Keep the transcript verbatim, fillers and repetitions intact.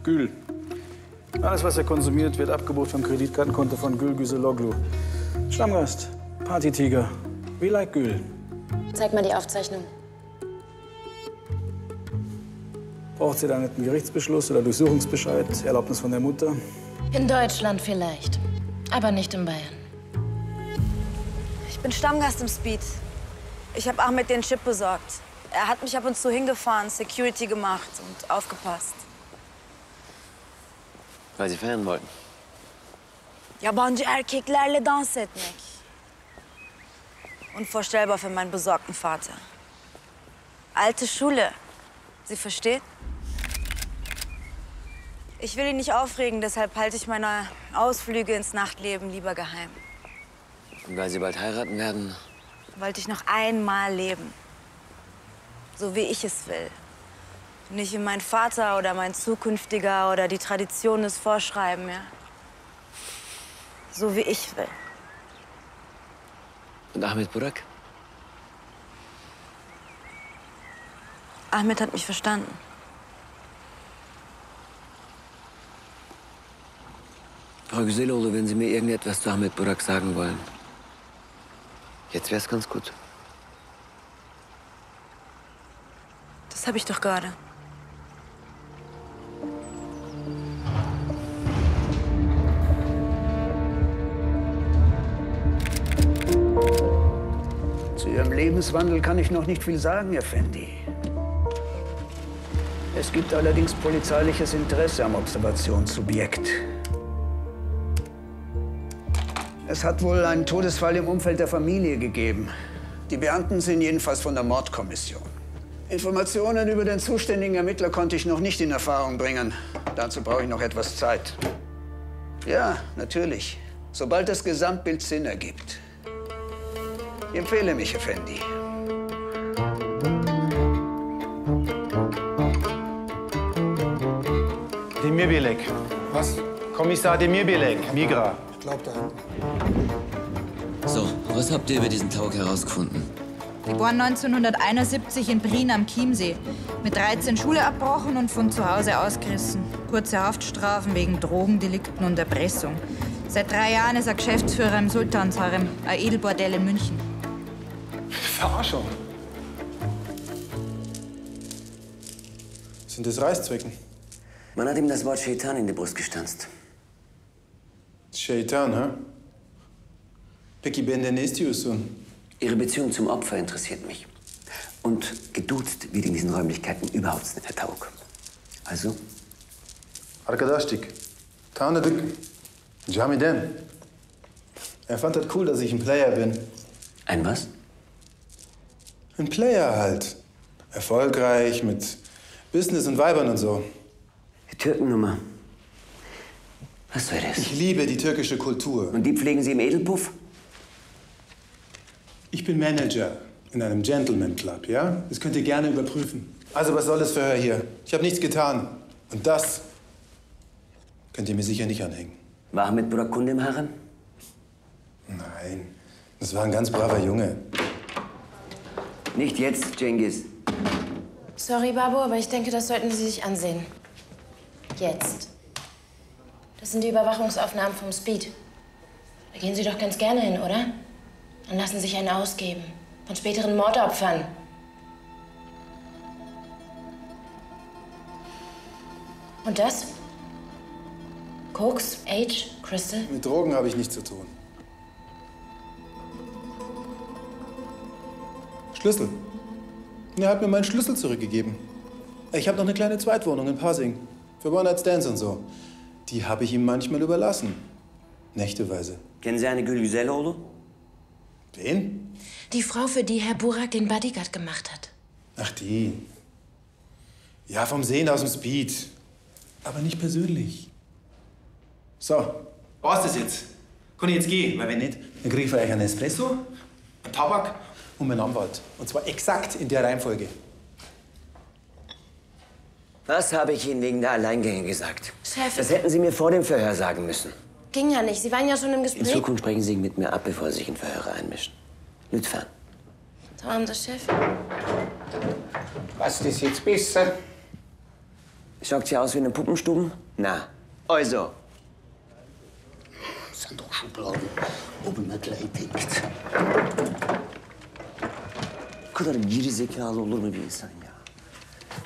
Gül. Alles, was er konsumiert, wird abgebucht vom Kreditkartenkonto von Gül Güseloglu. Stammgast, Partytiger. We like Gül. Zeig mal die Aufzeichnung. Braucht sie da nicht einen Gerichtsbeschluss oder Durchsuchungsbescheid, Erlaubnis von der Mutter? In Deutschland vielleicht, aber nicht in Bayern. Ich bin Stammgast im Speed. Ich habe Ahmed den Chip besorgt. Er hat mich ab und zu hingefahren, Security gemacht und aufgepasst. Weil Sie feiern wollten. Yabancı erkeklerle dans etmek. Unvorstellbar für meinen besorgten Vater. Alte Schule. Sie versteht? Ich will ihn nicht aufregen, deshalb halte ich meine Ausflüge ins Nachtleben lieber geheim. Und weil Sie bald heiraten werden? Wollte ich noch einmal leben. So wie ich es will. Nicht wie mein Vater oder mein Zukünftiger oder die Traditionen es vorschreiben, ja? So wie ich will. Und Ahmed Burak? Ahmed hat mich verstanden. Frau Güseloğlu, wenn Sie mir irgendetwas zu Ahmed Burak sagen wollen. Jetzt wär's ganz gut. Das habe ich doch gerade. Zu Ihrem Lebenswandel kann ich noch nicht viel sagen, Effendi. Es gibt allerdings polizeiliches Interesse am Observationssubjekt. Es hat wohl einen Todesfall im Umfeld der Familie gegeben. Die Beamten sind jedenfalls von der Mordkommission. Informationen über den zuständigen Ermittler konnte ich noch nicht in Erfahrung bringen. Dazu brauche ich noch etwas Zeit. Ja, natürlich. Sobald das Gesamtbild Sinn ergibt. Ich empfehle mich, Effendi. Demirbilek. Was? Kommissar Demirbilek, Migra. Ich glaube, da hinten. So, was habt ihr über diesen Tauk herausgefunden? Geboren neunzehnhunderteinundsiebzig in Prien am Chiemsee. Mit dreizehn Schule abbrochen und von zu Hause ausgerissen. Kurze Haftstrafen wegen Drogendelikten und Erpressung. Seit drei Jahren ist er Geschäftsführer im Sultansharem, ein Edelbordell in München. Verarschung. Sind das Reißzwecken? Man hat ihm das Wort Shaitan in die Brust gestanzt. Shaitan, hä? Peki ben der Nestiusun. Ihre Beziehung zum Opfer interessiert mich. Und geduzt wird in diesen Räumlichkeiten überhaupt nicht, Herr Tauk. Also? Arkadaşlık. Tanıdık. Camiden. Er fand das cool, dass ich ein Player bin. Ein was? Ein Player halt. Erfolgreich, mit Business und Weibern und so. Die Türkennummer. Was soll das? Ich liebe die türkische Kultur. Und die pflegen Sie im Edelpuff? Ich bin Manager in einem Gentleman Club, ja? Das könnt ihr gerne überprüfen. Also, was soll das Verhör hier? Ich habe nichts getan. Und das könnt ihr mir sicher nicht anhängen. War Ahmed Burak Kunde im Harem? Nein, das war ein ganz braver Junge. Nicht jetzt, Cengiz. Sorry, Babu, aber ich denke, das sollten Sie sich ansehen. Jetzt. Das sind die Überwachungsaufnahmen vom Speed. Da gehen Sie doch ganz gerne hin, oder? Dann lassen Sie sich einen ausgeben. Von späteren Mordopfern. Und das? Koks, Age, Crystal? Mit Drogen habe ich nichts zu tun. Schlüssel. Er hat mir meinen Schlüssel zurückgegeben. Ich habe noch eine kleine Zweitwohnung in Pasing. Für One-Night-Stands und so. Die habe ich ihm manchmal überlassen. Nächteweise. Kennen Sie eine Gül Güseloğlu? Wen? Die Frau, für die Herr Burak den Bodyguard gemacht hat. Ach, die. Ja, vom Sehen aus dem Speed. Aber nicht persönlich. So, war's das jetzt? Kann ich jetzt gehen? Weil wenn nicht, dann kriege ich für euch einen Espresso, einen Tabak und meinen Anwalt. Und zwar exakt in der Reihenfolge. Was habe ich Ihnen wegen der Alleingänge gesagt? Chef. Das hätten Sie mir vor dem Verhör sagen müssen. Ging ja nicht. Sie waren ja schon im In Gespräch. Zukunft sprechen Sie mit mir ab, bevor Sie sich in Verhöre einmischen. Lütfern. Tamam da Chef. Was ist das jetzt besser? Schaut sie aus wie eine Puppenstuben? Na, also. Das sind doch Schubladen, ob man gleich denkt. Bu kadar gerizekalı olur mu bir insan ya?